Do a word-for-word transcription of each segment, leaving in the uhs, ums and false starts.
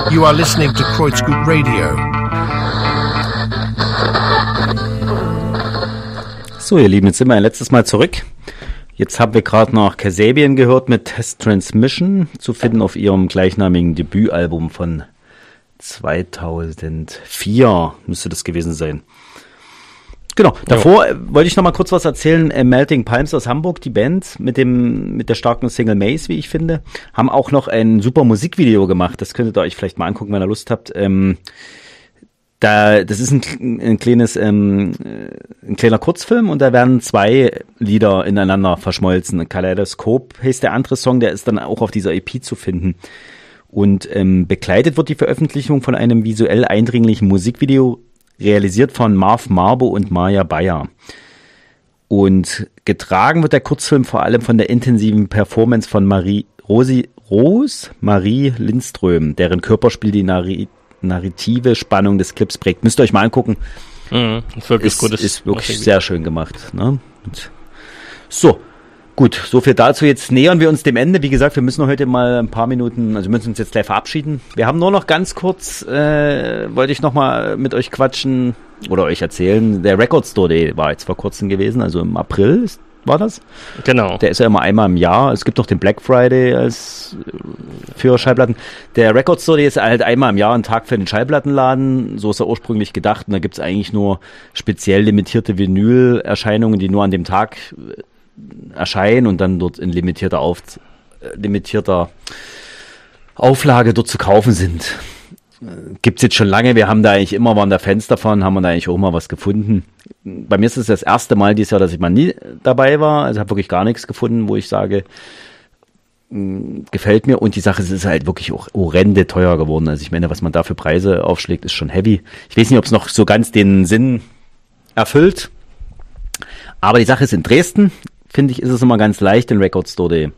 You are listening to Kreuzgut Radio. So, ihr Lieben, jetzt sind wir ein letztes Mal zurück. Jetzt haben wir gerade noch Kasabian gehört mit Test Transmission, zu finden auf ihrem gleichnamigen Debütalbum von zweitausendvier, müsste das gewesen sein. Genau, davor ja. wollte ich noch mal kurz was erzählen. Äh, Melting Palms aus Hamburg, die Band mit dem mit der starken Single Maze, wie ich finde, haben auch noch ein super Musikvideo gemacht. Das könntet ihr euch vielleicht mal angucken, wenn ihr Lust habt. Ähm, da, das ist ein, ein kleines, ähm, ein kleiner Kurzfilm und da werden zwei Lieder ineinander verschmolzen. Kaleidoskop heißt der andere Song, der ist dann auch auf dieser E P zu finden. Und ähm, begleitet wird die Veröffentlichung von einem visuell eindringlichen Musikvideo, realisiert von Marv Marbo und Maja Bayer. Und getragen wird der Kurzfilm vor allem von der intensiven Performance von Marie Rosi, Rose Marie Lindström, deren Körperspiel die Narri- narrative Spannung des Clips prägt. Müsst ihr euch mal angucken. Mhm, ist wirklich, ist, gutes, ist wirklich sehr schön gemacht. Ne? Und so, gut, so viel dazu. Jetzt nähern wir uns dem Ende. Wie gesagt, wir müssen heute mal ein paar Minuten, also wir müssen uns jetzt gleich verabschieden. Wir haben nur noch ganz kurz, äh, wollte ich noch mal mit euch quatschen oder euch erzählen. Der Record Store Day war jetzt vor kurzem gewesen, also im April ist, war das? Genau. Der ist ja immer einmal im Jahr. Es gibt noch den Black Friday als für Schallplatten. Der Record Store Day ist halt einmal im Jahr ein Tag für den Schallplattenladen. So ist er ursprünglich gedacht. Und da gibt es eigentlich nur speziell limitierte Vinyl-Erscheinungen, die nur an dem Tag erscheinen und dann dort in limitierter, Auf, äh, limitierter Auflage dort zu kaufen sind. Gibt's jetzt schon lange, wir haben da eigentlich immer, waren da Fans davon, haben wir da eigentlich auch mal was gefunden. Bei mir ist es das erste Mal dieses Jahr, dass ich mal nie dabei war, also habe wirklich gar nichts gefunden, wo ich sage, mh, gefällt mir, und die Sache ist halt wirklich auch horrende teuer geworden. Also ich meine, was man da für Preise aufschlägt, ist schon heavy. Ich weiß nicht, ob es noch so ganz den Sinn erfüllt, aber die Sache ist in Dresden, finde ich, ist es immer ganz leicht, den Record Store Day.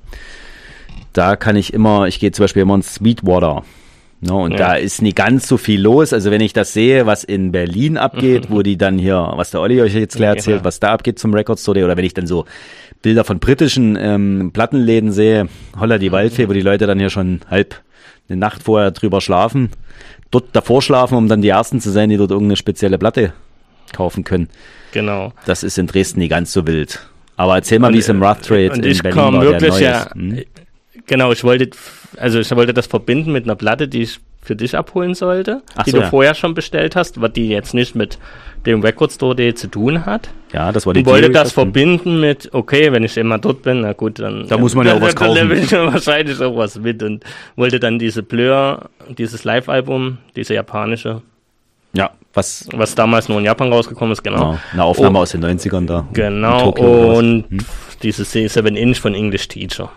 Da kann ich immer, ich gehe zum Beispiel immer ins Sweetwater. No, und ja. Da ist nie ganz so viel los. Also wenn ich das sehe, was in Berlin abgeht, wo die dann hier, was der Olli euch jetzt klar erzählt, ja. was da abgeht zum Record Store Day, oder wenn ich dann so Bilder von britischen ähm, Plattenläden sehe, Holla die Waldfee, wo die Leute dann hier schon halb eine Nacht vorher drüber schlafen, dort davor schlafen, um dann die Ersten zu sein, die dort irgendeine spezielle Platte kaufen können. Genau. Das ist in Dresden nie ganz so wild. Aber erzähl mal, und, wie es im Rough Trade in ich Berlin kam war, wirklich, der ja, hm? Genau, ich wollte, also ich wollte das verbinden mit einer Platte, die ich für dich abholen sollte, Ach die so, du ja. vorher schon bestellt hast, was die jetzt nicht mit dem Record Store Day zu tun hat. Ja, das war die Ich wollte Theory das verbinden mit, okay, wenn ich immer dort bin, na gut, dann... Da muss man ja auch was kaufen. Dann will ich wahrscheinlich auch was mit, und wollte dann diese Blur, dieses Live-Album, diese japanische, ja, was, was damals nur in Japan rausgekommen ist, genau. genau eine Aufnahme oh, aus den neunzigern da. Genau, und hm? dieses sieben Inch von English Teacher.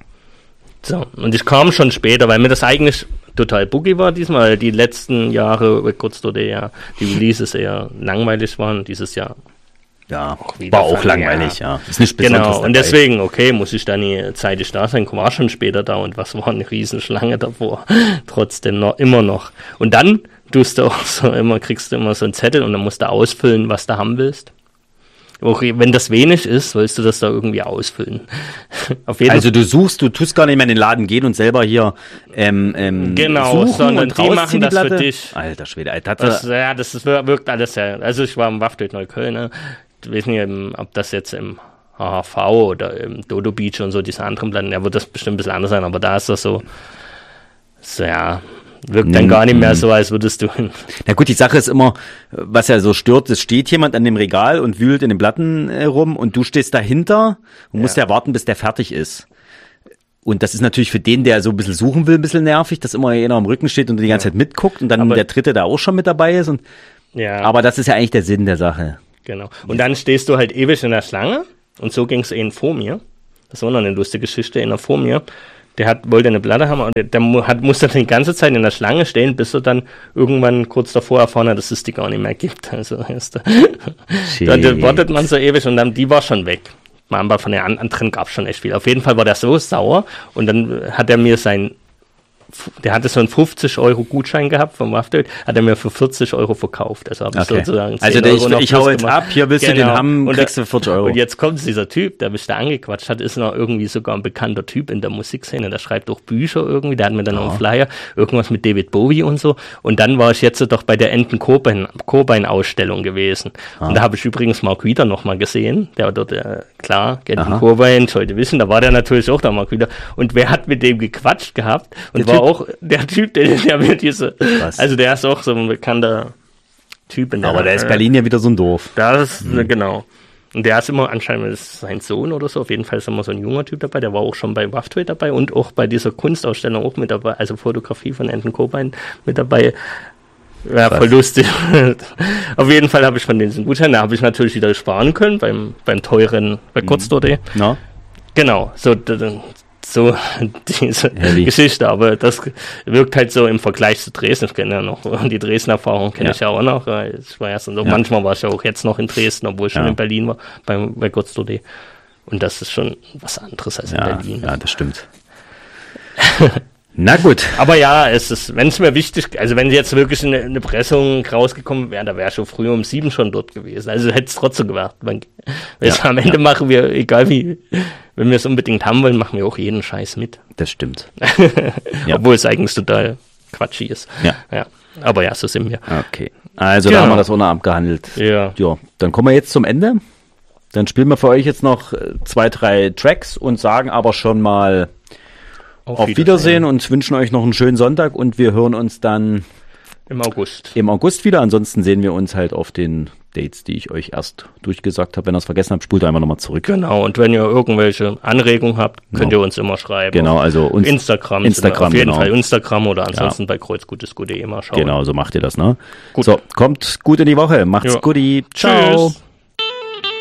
So, und ich kam schon später, weil mir das eigentlich total boogie war diesmal, weil die letzten Jahre Record Store Day, ja, die Releases eher langweilig waren, dieses Jahr. Ja, auch war auch langweilig, ja. ja. Ist nicht genau, und deswegen, okay, muss ich dann nie zeitig da sein, war schon später da, und was war eine Riesenschlange davor, trotzdem noch, immer noch. Und dann tust du auch so immer, kriegst du immer so einen Zettel, und dann musst du ausfüllen, was du haben willst. Auch wenn das wenig ist, sollst du das da irgendwie ausfüllen. Auf jeden also du suchst, du tust gar nicht mehr in den Laden gehen und selber hier ähm, ähm, genau, suchen sondern und die machen das Platte. Für dich. Alter Schwede, Alter. Das, ja, das ist, wirkt alles ja. Also ich war im Waffdate Neukölln, ne? Ich weiß nicht, ob das jetzt im H H V oder im Dodo Beach und so, diese anderen Platten, ja, wird das bestimmt ein bisschen anders sein, aber da ist das so, so ja, wirkt dann gar nicht mehr so, als würdest du... Na gut, die Sache ist immer, was ja so stört, es steht jemand an dem Regal und wühlt in den Platten äh, rum, und du stehst dahinter und musst ja. ja warten, bis der fertig ist. Und das ist natürlich für den, der so ein bisschen suchen will, ein bisschen nervig, dass immer einer am Rücken steht und die ganze ja. Zeit mitguckt und dann aber der Dritte da auch schon mit dabei ist. Und ja. Aber das ist ja eigentlich der Sinn der Sache. Genau. Und dann stehst du halt ewig in der Schlange, und so ging es eben vor mir. Das war noch eine lustige Geschichte, einer vor mir. Der hat, wollte eine Platte haben, und der, der hat, musste dann die ganze Zeit in der Schlange stehen, bis er dann irgendwann kurz davor erfahren hat, dass es die gar nicht mehr gibt. Also, weißt du, da wartet man so ewig, und dann, die war schon weg. Aber von den anderen gab es schon echt viel. Auf jeden Fall war der so sauer, und dann hat er mir sein der hatte so einen fünfzig Euro Gutschein gehabt vom Wafted, hat er mir für vierzig Euro verkauft. Also habe ich Okay. sozusagen Also zehn der, Euro ich, noch ich plus hau jetzt gemacht. ab, hier willst du den haben, Und kriegst da- du vierzig Euro. Und jetzt kommt dieser Typ, der mich da angequatscht hat, ist noch irgendwie sogar ein bekannter Typ in der Musikszene, der schreibt auch Bücher irgendwie, der hat mir dann noch einen Flyer, irgendwas mit David Bowie und so. Und dann war ich jetzt doch bei der Enten Cobain Cobain Ausstellung gewesen. Und da habe ich übrigens Mark Wieder noch mal gesehen, der war dort, äh, klar, Enten Cobain, sollte wissen, da war der natürlich auch da Mark Wieder. Und wer hat mit dem gequatscht gehabt? Und Der war Typ? auch der Typ, der, der mir diese, Was? also der ist auch so ein bekannter Typ in der Aber da ist äh, Berlin ja wieder so ein Dorf. das ist, äh, genau. Und der ist immer, anscheinend ist sein Sohn oder so, auf jeden Fall ist immer so ein junger Typ dabei, der war auch schon bei Waftrate dabei und auch bei dieser Kunstausstellung auch mit dabei, also Fotografie von Enten Cobain mit dabei. Ja, Was? voll lustig. Auf jeden Fall habe ich von diesen Gutschein, da habe ich natürlich wieder sparen können beim, beim teuren Records.de. Na? Genau, so, d- d- so diese Heavy. Geschichte, aber das wirkt halt so im Vergleich zu Dresden. Ich kenne ja noch die Dresden-Erfahrung, kenne Ja. ich ja auch noch. Ich war erst so, Ja. manchmal war ich ja auch jetzt noch in Dresden, obwohl ich schon Ja. in Berlin war, beim Records.de. Und das ist schon was anderes als in Ja, Berlin. ja, das stimmt. Na gut. Aber ja, es ist, wenn es mir wichtig, also wenn jetzt wirklich eine, eine Pressung rausgekommen wäre, da wäre ich schon früher um sieben schon dort gewesen. Also hätte es trotzdem gemacht. Wenn Ja, am Ende machen wir, egal wie, wenn wir es unbedingt haben wollen, machen wir auch jeden Scheiß mit. Das stimmt. Ja. Obwohl es eigentlich total quatschig ist. Ja. ja. Aber ja, so sind wir. Okay. Also Genau. da haben wir das ohne abgehandelt. Ja. Ja, dann kommen wir jetzt zum Ende. Dann spielen wir für euch jetzt noch äh, zwei, drei Tracks und sagen aber schon mal auf Wiedersehen und wünschen euch noch einen schönen Sonntag und wir hören uns dann Im August. im August wieder. Ansonsten sehen wir uns halt auf den Dates, die ich euch erst durchgesagt habe. Wenn ihr es vergessen habt, spult einfach nochmal zurück. Genau, und wenn ihr irgendwelche Anregungen habt, könnt Genau. ihr uns immer schreiben. Genau, also uns, Instagram, Instagram, auf jeden genau. Fall Instagram oder ansonsten bei kreuzgutesgut punkt de immer schauen. Genau, so macht ihr das, ne? Gut. So, kommt gut in die Woche. Macht's Ja. gut. Ciao. Tschüss.